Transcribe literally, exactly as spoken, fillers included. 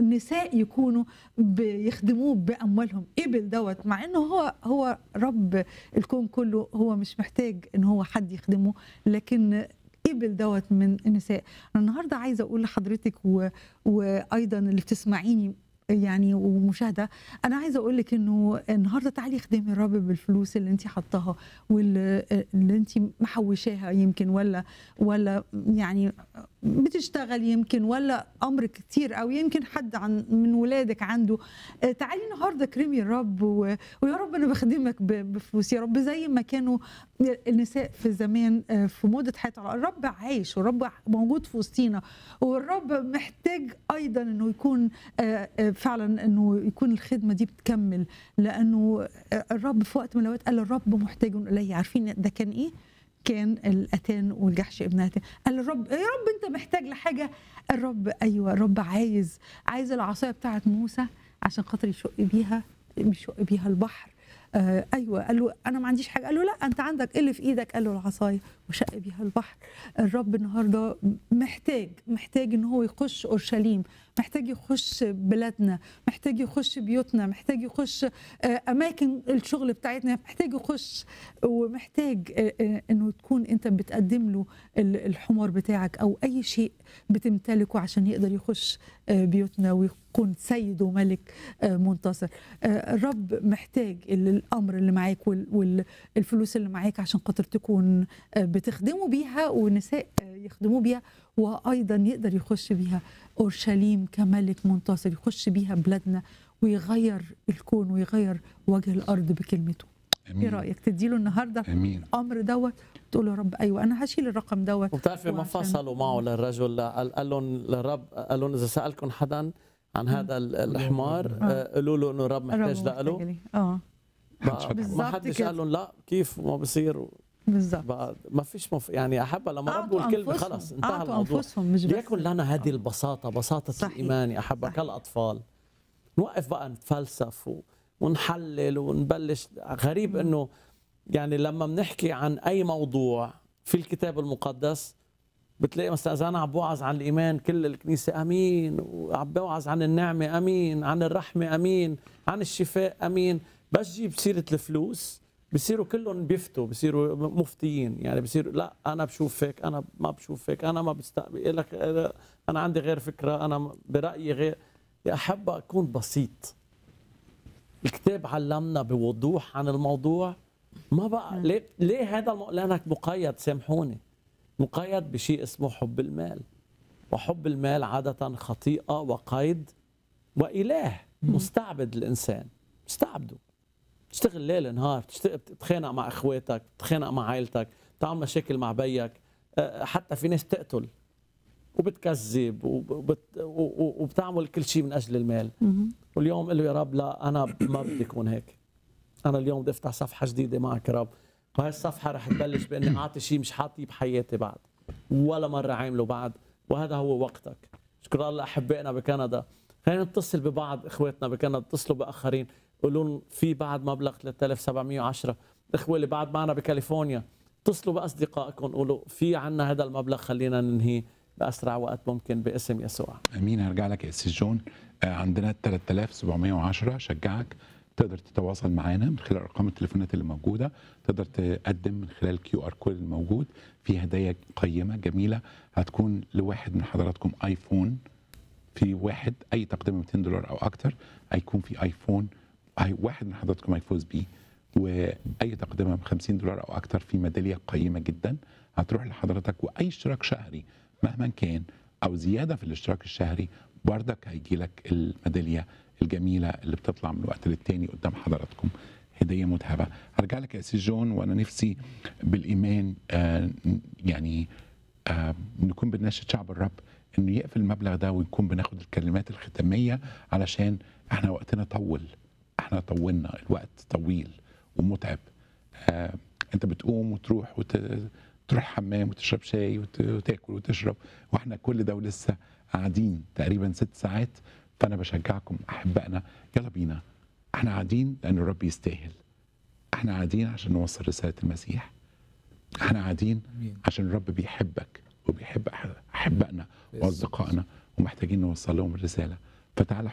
النساء يكونوا بيخدموه باموالهم، قبل دوت مع انه هو هو رب الكون كله، هو مش محتاج ان هو حد يخدمه، لكن قبل دوت من النساء. انا النهارده عايزه اقول لحضرتك و... وايضا اللي بتسمعيني يعني ومشاهده، انا عايزه اقول لك انه النهارده تعالي خدمي الرب بالفلوس اللي انت حطاها واللي اللي انت محوشاها يمكن، ولا ولا يعني بتشتغل يمكن، ولا امر كتير، او يمكن حد عن من ولادك عنده. تعالي النهارده كريمي الرب و... ويا رب انا بخدمك ب... بفلوس يا رب، زي ما كانوا النساء في زمان في موضه حياتها. الرب عايش والرب موجود في وسطينا، والرب محتاج ايضا انه يكون فعلا انه يكون الخدمه دي بتكمل، لانه الرب في وقت من الاوقات قال الرب محتاج الي. عارفين ده كان ايه؟ كان الاتان والجحش ابناتين. قال الرب يا رب انت محتاج لحاجه؟ الرب ايوه، الرب عايز عايز العصايه بتاعت موسى عشان خاطر يشق بيها يشق بيها البحر. آه ايوه، قال له انا ما عنديش حاجه، قال له لا انت عندك ايه اللي في ايدك؟ قال له العصايه، وشق بيها البحر. الرب النهارده محتاج محتاج ان هو يخش اورشليم، محتاج يخش بلادنا، محتاج يخش بيوتنا، محتاج يخش آه اماكن الشغل بتاعتنا، محتاج يخش، ومحتاج آه آه انه تكون انت بتقدم له الحمار بتاعك او اي شيء بتمتلكه عشان يقدر يخش آه بيوتنا ويكون سيد وملك آه منتصر. آه الرب محتاج الامر اللي معاك والفلوس اللي معاك عشان خاطر تكون بتخدموا بيها والنساء يخدموا بيها، وايضا يقدر يخش بيها اورشليم كملك منتصر، يخش بيها بلادنا ويغير الكون ويغير وجه الارض بكلمته. أمين. ايه رايك تديله النهارده أمين. الامر دوت، تقول له يا رب ايوه انا هشيل الرقم دوت. وبتعرفي ما فصلوا معه للرجل، قال لهم للرب، قال لهم اذا سالكم حدا عن هذا الحمار قولوا له انه الرب محتاج له. اه ما حدش قال لهم لا كيف ما بصير بالضبط. ما فيش مف... يعني احبها لما رب الكلمه خلص انتهى الموضوع. ليكن لنا هذه البساطه، بساطه صحيح. الايمان يا احبها كالاطفال. نوقف بقى نتفلسف و... ونحلل ونبلش. غريب انه يعني لما بنحكي عن اي موضوع في الكتاب المقدس بتلاقي مثلا اذا انا عم بوعظ عن الايمان كل الكنيسه امين، وعم بوعظ عن النعمه امين، عن الرحمه امين، عن الشفاء امين. بس جيب سيره الفلوس بصيروا كلهم بيفتوا، بصيروا مفتيين، يعني بصيروا لا انا بشوف هيك، انا ما بشوف هيك، انا ما بستقبل لك، انا عندي غير فكره، انا برايي غير. يا احب اكون بسيط. الكتاب علمنا بوضوح عن الموضوع. ما بقى ليه ليه هذا الم... لانك مقيد، سامحوني، مقيد بشيء اسمه حب المال. وحب المال عاده خطيئه وقيد واله مستعبد الانسان، مستعبده. تشتغل ليل نهار، تتخانق مع اخواتك، تتخانق مع عائلتك، تعمل مشاكل مع بيك، حتى في ناس تقتل وبتكذب وبت... وبتعمل كل شيء من اجل المال. واليوم قل له يا رب لا انا ما بدي اكون هيك. انا اليوم بدي افتح صفحه جديده معك يا رب، وهي الصفحه رح تبلش باني اعطي شيء مش حاطيه بحياتي بعد ولا مره عامله بعد، وهذا هو وقتك. شكرا الله احبائنا بكندا، خلينا نتصل ببعض اخواتنا بكندا، اتصلوا باخرين قولوا لهم في بعد مبلغ ثلاثة آلاف وسبعمية وعشرة. الاخوه اللي بعد معنا بكاليفورنيا اتصلوا باصدقائكم قولوا في عنا هذا المبلغ، خلينا ننهيه باسرع وقت ممكن باسم يسوع. امين. هرجع لك يا استاذ جون. عندنا ثلاثة آلاف وسبعمية وعشرة. شجعك تقدر تتواصل معنا من خلال ارقام التليفونات اللي موجوده، تقدر تقدم من خلال الكيو ار كود الموجود. في هدايا قيمه جميله هتكون لواحد من حضراتكم ايفون، في واحد اي تقديم مئتين دولار او اكثر هيكون في ايفون، واحد من حضراتكم هيفوز بيه. واي تقدمه ب خمسين دولار او اكثر في ميداليه قيمه جدا هتروح لحضرتك. واي اشتراك شهري مهما كان او زياده في الاشتراك الشهري بردك هيجي لك الميداليه الجميله اللي بتطلع من وقت للتاني قدام حضراتكم، هديه مذهبه. هرجع لك يا سي جون، وانا نفسي بالايمان آه يعني آه نكون بنناشد شعب الرب انه يقفل المبلغ ده ونكون بناخد الكلمات الختاميه، علشان احنا وقتنا طول، احنا طولنا، الوقت طويل ومتعب. آه انت بتقوم وتروح وتروح حمام وتشرب شاي وتاكل وتشرب، واحنا كل ده ولسه قاعدين تقريبا ست ساعات. فانا بشجعكم احبائنا، يلا بينا. احنا قاعدين لان الرب يستاهل، احنا قاعدين عشان نوصل رساله المسيح، احنا قاعدين عشان الرب بيحبك وبيحب احبائنا واصدقائنا ومحتاجين نوصل لهم الرساله. فتعال